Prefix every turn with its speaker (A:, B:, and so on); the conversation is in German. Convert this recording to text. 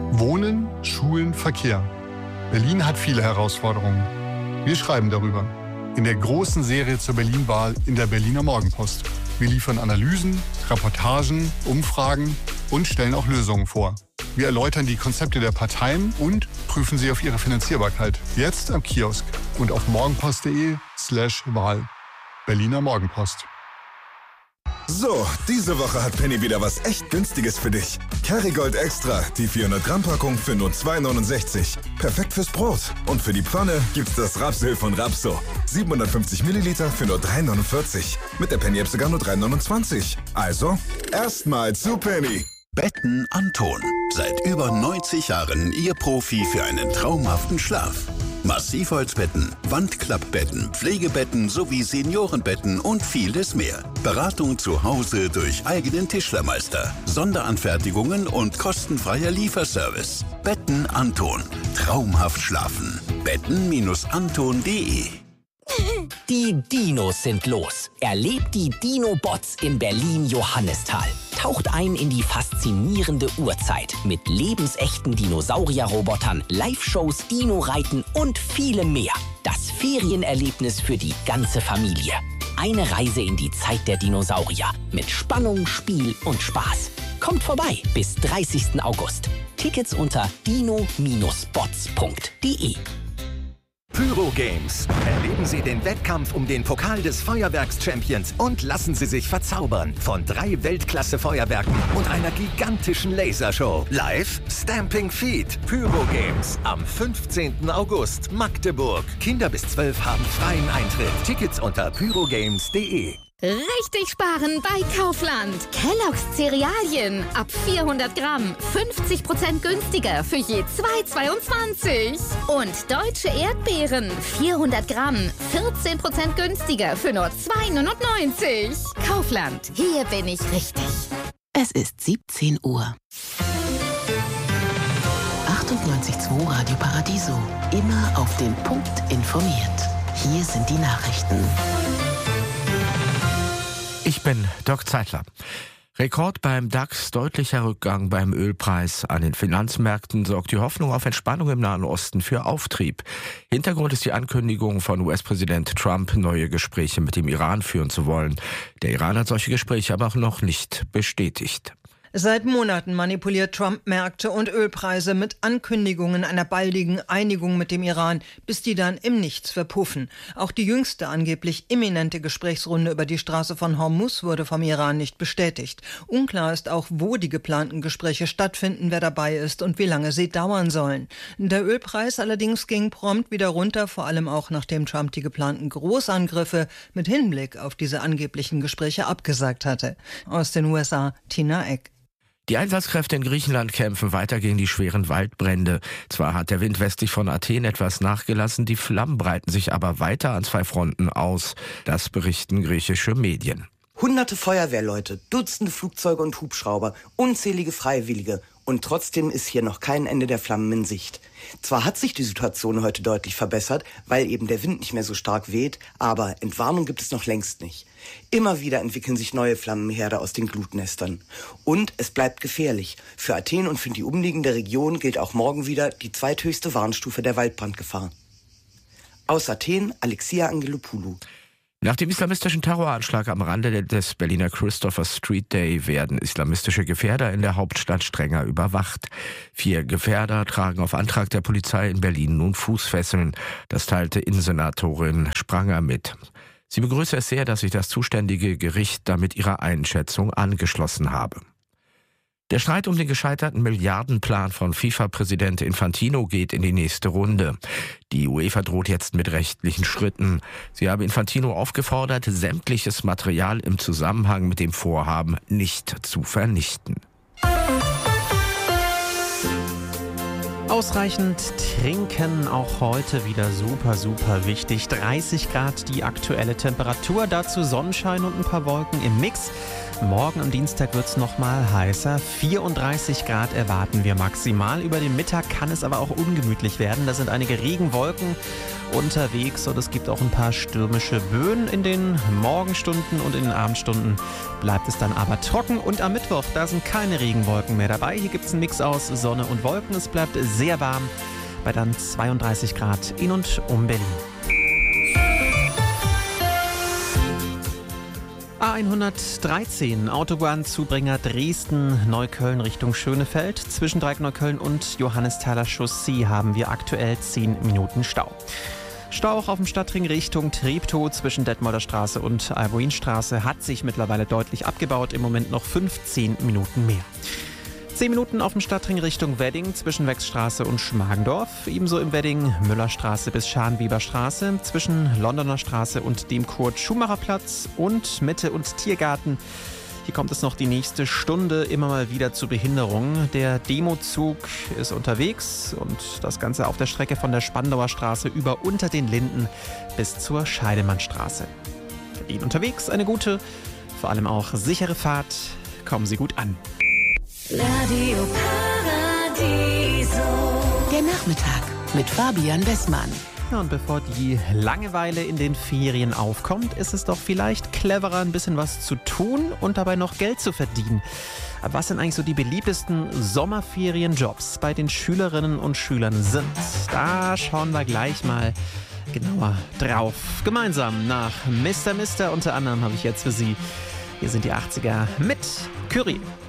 A: Wohnen, Schulen, Verkehr. Berlin hat viele Herausforderungen. Wir schreiben darüber. In der großen Serie zur Berlin-Wahl in der Berliner Morgenpost. Wir liefern Analysen, Reportagen, Umfragen und stellen auch Lösungen vor. Wir erläutern die Konzepte der Parteien und prüfen sie auf ihre Finanzierbarkeit. Jetzt am Kiosk und auf morgenpost.de/Wahl. Berliner Morgenpost.
B: So, diese Woche hat Penny wieder was echt Günstiges für dich. Kerrygold Extra, die 400 Gramm Packung für nur 2,69. Perfekt fürs Brot. Und für die Pfanne gibt's das Rapsöl von Rapso. 750 Milliliter für nur 3,49. Mit der Penny-App sogar nur 3,29. Also, erstmal zu Penny.
C: Betten Anton. Seit über 90 Jahren Ihr Profi für einen traumhaften Schlaf. Massivholzbetten, Wandklappbetten, Pflegebetten sowie Seniorenbetten und vieles mehr. Beratung zu Hause durch eigenen Tischlermeister, Sonderanfertigungen und kostenfreier Lieferservice. Betten Anton. Traumhaft schlafen. Betten-anton.de.
D: Die Dinos sind los. Erlebt die Dino-Bots in Berlin-Johannisthal. Taucht ein in die faszinierende Urzeit mit lebensechten Dinosaurier-Robotern, Live-Shows, Dino-Reiten und vielem mehr. Das Ferienerlebnis für die ganze Familie. Eine Reise in die Zeit der Dinosaurier mit Spannung, Spiel und Spaß. Kommt vorbei bis 30. August. Tickets unter dino-bots.de.
E: Pyro Games. Erleben Sie den Wettkampf um den Pokal des Feuerwerks-Champions und lassen Sie sich verzaubern von 3 Weltklasse-Feuerwerken und einer gigantischen Lasershow. Live Stamping Feet. Pyro Games am 15. August, Magdeburg. Kinder bis 12 haben freien Eintritt. Tickets unter pyrogames.de.
F: Richtig sparen bei Kaufland. Kellogg's Cerealien ab 400 Gramm 50% günstiger für je 2,22. Und deutsche Erdbeeren 400 Gramm 14% günstiger für nur 2,99. Kaufland, hier bin ich richtig.
G: Es ist 17 Uhr. 98.2 Radio Paradiso. Immer auf den Punkt informiert. Hier sind die Nachrichten.
H: Ich bin Dirk Zeitler. Rekord beim DAX, deutlicher Rückgang beim Ölpreis. An den Finanzmärkten sorgt die Hoffnung auf Entspannung im Nahen Osten für Auftrieb. Hintergrund ist die Ankündigung von US-Präsident Trump, neue Gespräche mit dem Iran führen zu wollen. Der Iran hat solche Gespräche aber auch noch nicht bestätigt.
I: Seit Monaten manipuliert Trump Märkte und Ölpreise mit Ankündigungen einer baldigen Einigung mit dem Iran, bis die dann im Nichts verpuffen. Auch die jüngste angeblich imminente Gesprächsrunde über die Straße von Hormuz wurde vom Iran nicht bestätigt. Unklar ist auch, wo die geplanten Gespräche stattfinden, wer dabei ist und wie lange sie dauern sollen. Der Ölpreis allerdings ging prompt wieder runter, vor allem auch nachdem Trump die geplanten Großangriffe mit Hinblick auf diese angeblichen Gespräche abgesagt hatte. Aus den USA, Tina Eck.
H: Die Einsatzkräfte in Griechenland kämpfen weiter gegen die schweren Waldbrände. Zwar hat der Wind westlich von Athen etwas nachgelassen, die Flammen breiten sich aber weiter an 2 Fronten aus. Das berichten griechische Medien.
J: Hunderte Feuerwehrleute, Dutzende Flugzeuge und Hubschrauber, unzählige Freiwillige. Und trotzdem ist hier noch kein Ende der Flammen in Sicht. Zwar hat sich die Situation heute deutlich verbessert, weil eben der Wind nicht mehr so stark weht, aber Entwarnung gibt es noch längst nicht. Immer wieder entwickeln sich neue Flammenherde aus den Glutnestern. Und es bleibt gefährlich. Für Athen und für die umliegende Region gilt auch morgen wieder die zweithöchste Warnstufe der Waldbrandgefahr. Aus Athen, Alexia Angelopoulou.
H: Nach dem islamistischen Terroranschlag am Rande des Berliner Christopher Street Day werden islamistische Gefährder in der Hauptstadt strenger überwacht. 4 Gefährder tragen auf Antrag der Polizei in Berlin nun Fußfesseln. Das teilte Innensenatorin Spranger mit. Sie begrüße es sehr, dass sich das zuständige Gericht damit ihrer Einschätzung angeschlossen habe. Der Streit um den gescheiterten Milliardenplan von FIFA-Präsident Infantino geht in die nächste Runde. Die UEFA droht jetzt mit rechtlichen Schritten. Sie habe Infantino aufgefordert, sämtliches Material im Zusammenhang mit dem Vorhaben nicht zu vernichten.
K: Ausreichend trinken, auch heute wieder super wichtig. 30 Grad die aktuelle Temperatur, dazu Sonnenschein und ein paar Wolken im Mix. Morgen am Dienstag wird es nochmal heißer. 34 Grad erwarten wir maximal. Über den Mittag kann es aber auch ungemütlich werden. Da sind einige Regenwolken unterwegs und es gibt auch ein paar stürmische Böen. In den Morgenstunden und in den Abendstunden bleibt es dann aber trocken. Und am Mittwoch, da sind keine Regenwolken mehr dabei. Hier gibt es einen Mix aus Sonne und Wolken. Es bleibt sehr warm bei dann 32 Grad in und um Berlin. A113, Autobahnzubringer Dresden-Neukölln Richtung Schönefeld. Zwischen Dreieck-Neukölln und Johannesthaler Chaussee haben wir aktuell 10 Minuten Stau. Stau auch auf dem Stadtring Richtung Treptow zwischen Detmolder Straße und Albuinstraße hat sich mittlerweile deutlich abgebaut. Im Moment noch 15 Minuten mehr. 10 Minuten auf dem Stadtring Richtung Wedding zwischen Wechsstraße und Schmargendorf. Ebenso im Wedding Müllerstraße bis Scharnweberstraße zwischen Londoner Straße und dem Kurt-Schumacher-Platz und Mitte und Tiergarten. Hier kommt es noch die nächste Stunde immer mal wieder zu Behinderungen. Der Demozug ist unterwegs und das Ganze auf der Strecke von der Spandauer Straße über unter den Linden bis zur Scheidemannstraße. Für ihn unterwegs eine gute, vor allem auch sichere Fahrt. Kommen Sie gut an.
G: Radio Paradiso. Der Nachmittag mit Fabian Westmann.
K: Ja, und bevor die Langeweile in den Ferien aufkommt, ist es doch vielleicht cleverer, ein bisschen was zu tun und dabei noch Geld zu verdienen. Aber was sind eigentlich so die beliebtesten Sommerferienjobs bei den Schülerinnen und Schülern sind? Da schauen wir gleich mal genauer drauf. Gemeinsam nach Mr. Unter anderem habe ich jetzt für Sie. Hier sind die 80er mit Curie.